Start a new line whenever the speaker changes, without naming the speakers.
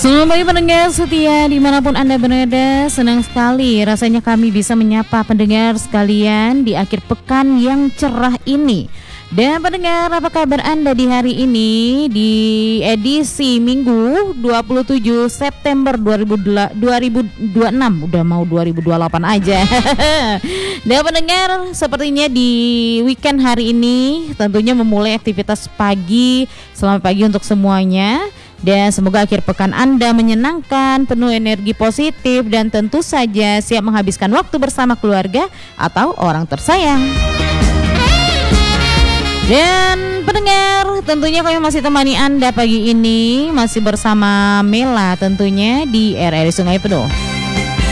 Selamat pagi pendengar setia dimanapun Anda berada. Senang sekali rasanya kami bisa menyapa pendengar sekalian di akhir pekan yang cerah ini. Dan pendengar, apa kabar Anda di hari ini di edisi Minggu 27 September 2026? Udah mau 2028 aja. Dan pendengar, sepertinya di weekend hari ini tentunya memulai aktivitas pagi. Selamat pagi untuk semuanya. Dan semoga akhir pekan Anda menyenangkan, penuh energi positif, dan tentu saja siap menghabiskan waktu bersama keluarga atau orang tersayang. Dan pendengar, tentunya kami masih temani Anda pagi ini, masih bersama Mela tentunya di RRI Sungai Penuh.